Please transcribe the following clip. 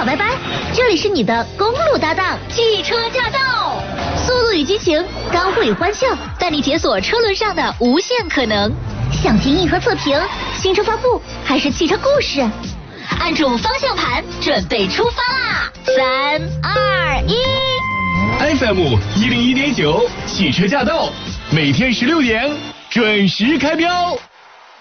拜拜，这里是你的公路搭档汽车驾到，速度与激情，干货与欢笑，带你解锁车轮上的无限可能。想听硬核测评、新车发布，还是汽车故事？按住方向盘，准备出发啦！3、2、1。 FM 101.9，汽车驾到，每天16点准时开标。